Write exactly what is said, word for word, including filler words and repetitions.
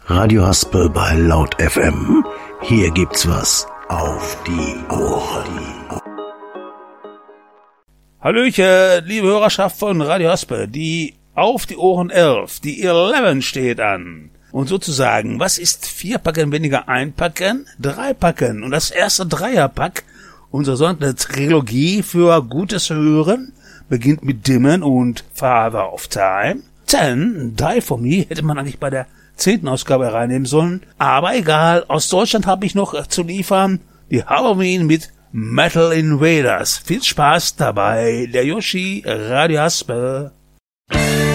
Radio Haspel bei Laut F M. Hier gibt's was auf die Ohren. Hallöchen, liebe Hörerschaft von Radio Haspel. Die Auf die Ohren elf, die elf steht an. Und sozusagen, was ist vier Packen weniger einpacken? Drei Packen. Und das erste Dreierpack unserer sogenannten Trilogie für gutes Hören beginnt mit Dimmen und Father of Time. Ten, Die For Me hätte man eigentlich bei der zehnten Ausgabe reinnehmen sollen. Aber egal, aus Deutschland habe ich noch zu liefern die Halloween mit Metal Invaders. Viel Spaß dabei, der Yoshi, Radio Haspel.